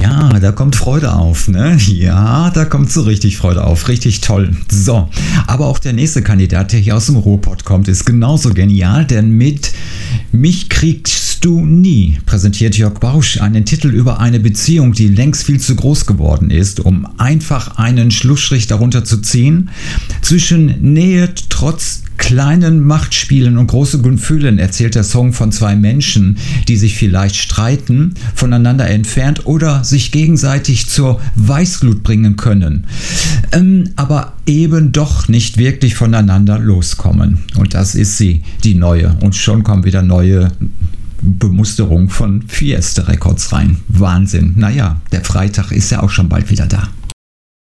Ja, da kommt Freude auf, ne? Ja, da kommt so richtig Freude auf. Richtig toll. So, aber auch der nächste Kandidat, der hier aus dem Ruhrpott kommt, ist genauso genial, denn mit Mich kriegst du nie präsentiert Jörg Bausch einen Titel über eine Beziehung, die längst viel zu groß geworden ist, um einfach einen Schlussstrich darunter zu ziehen. Zwischen Nähe trotz kleinen Machtspielen und großen Gefühlen erzählt der Song von zwei Menschen, die sich vielleicht streiten, voneinander entfernt oder sich gegenseitig zur Weißglut bringen können, aber eben doch nicht wirklich voneinander loskommen. Und das ist sie, die neue. Und schon kommen wieder neue Bemusterungen von Fiesta Records rein. Wahnsinn. Naja, der Freitag ist ja auch schon bald wieder da.